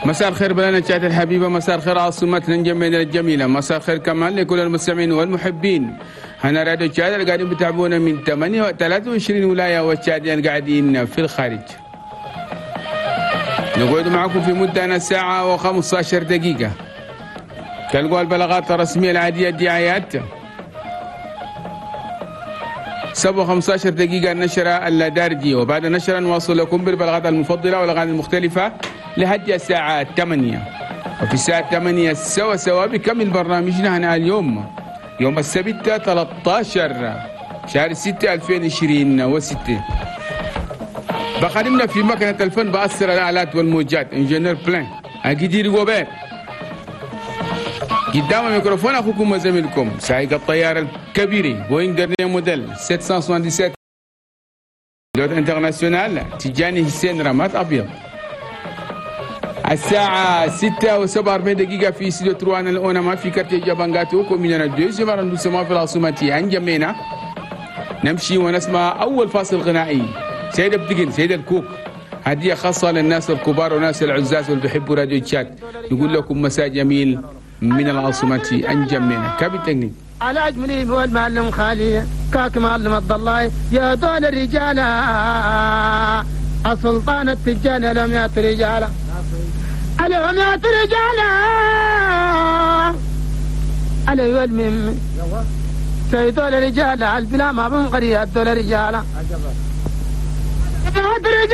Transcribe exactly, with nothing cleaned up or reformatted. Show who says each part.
Speaker 1: مساء الخير بلدنا تشات الحبيبة، مساء الخير عاصمتنا الجميلة الجميلة، مساء الخير كمان لكل المستمعين والمحبين. هنا راديو تشات اللي قاعدين بتابعونا من ثلاثة وعشرين ولاية والتشاتين قاعدين في الخارج. نقعد معكم في مدة أنا ساعة وخمسة عشر دقيقة. تلقوا البلاغات الرسمية العادية الدعايات سبعة وخمسة عشر دقيقة النشرة اللادارجي، وبعد النشرة نواصل لكم بالبلاغات المفضلة والأغاني المختلفة لحد الساعة ثمانية. وفي الساعة ثمانية سوا سوا بكمل برنامجنا هنا اليوم يوم السبت ثلاثة عشر شهر ستة ألفين وعشرين وستة. بخدمنا في مكنة الفن بأثر الآلات والموجات انجينير بلان أكيدير غوبير. قدام الميكروفون أخوكم وزميلكم سائق الطيارة الكبيرة بوينغ درنيا موديل سبعمائة وسبعة وسبعين بيلوت انترناسيونال تجاني حسين رمات أبيض. الساعة ستة وسبعة وأربعين دقيقة في استوديو تروان الأونما في كارتي جابانغاتو كومينا الدوزيام أرندوسما في العاصمة أنجمينا. نمشي ونسمع أول فاصل غنائي سيد بدقن سيد الكوك، هدية خاصة للناس الكبار وناس العزاز واللي بيحبوا راديو تشات. نقول لكم مساء جميل من العاصمة أنجمينا. كابي تكنيك
Speaker 2: على أجملي هو المعلم خالي كاك معلم الضلاي يا دول الرجال السلطان التجان لم يأت رجالا لم يأت رجالا علي والمم سيد دول الرجال البلا ما بنقري دول الرجال